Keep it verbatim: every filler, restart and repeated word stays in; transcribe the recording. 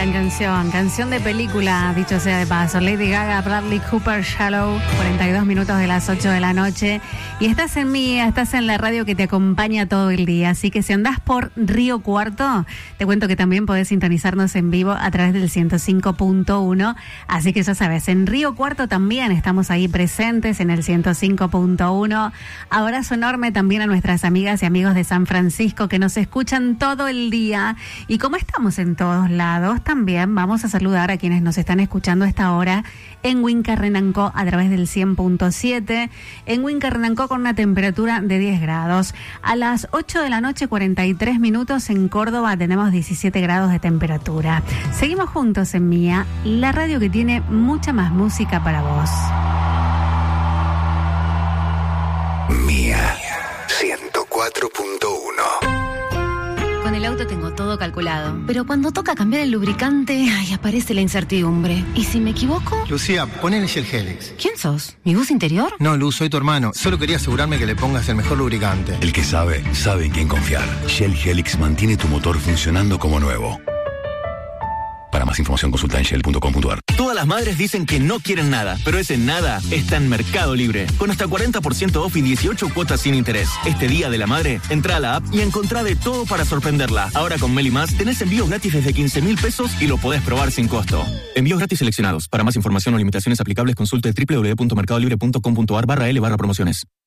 gran canción, canción de película, dicho sea de paso. Lady Gaga, Bradley Cooper, Shallow, cuarenta y dos minutos de las ocho de la noche. Y estás en Mía, estás en la radio que te acompaña todo el día. Así que si andás por Río Cuarto, te cuento que también podés sintonizarnos en vivo a través del ciento cinco punto uno. Así que ya sabes, en Río Cuarto también estamos ahí presentes en el ciento cinco punto uno. Abrazo enorme también a nuestras amigas y amigos de San Francisco que nos escuchan todo el día. Y como estamos en todos lados, también vamos a saludar a quienes nos están escuchando a esta hora en Huincarrenanco a través del cien punto siete. En Huincarrenanco con una temperatura de diez grados. A las ocho de la noche, cuarenta y tres minutos, en Córdoba tenemos diecisiete grados de temperatura. Seguimos juntos en Mía, la radio que tiene mucha más música para vos. Mía ciento cuatro punto uno. Con el auto tengo todo calculado, pero cuando toca cambiar el lubricante, ay, aparece la incertidumbre. ¿Y si me equivoco? Lucía, ponele Shell Helix. ¿Quién sos? ¿Mi voz interior? No, Luz, soy tu hermano. Solo quería asegurarme que le pongas el mejor lubricante. El que sabe, sabe en quién confiar. Shell Helix mantiene tu motor funcionando como nuevo. Para más información consulta en shell punto com punto a r. Todas las madres dicen que no quieren nada, pero ese nada está en Mercado Libre. Con hasta cuarenta por ciento off y dieciocho cuotas sin interés. Este Día de la Madre, entra a la app y encontrá de todo para sorprenderla. Ahora con Meli Más tenés envíos gratis desde quince mil pesos y lo podés probar sin costo. Envíos gratis seleccionados. Para más información o limitaciones aplicables consulte doble u doble u doble u punto mercado libre punto com punto a r barra L barra promociones.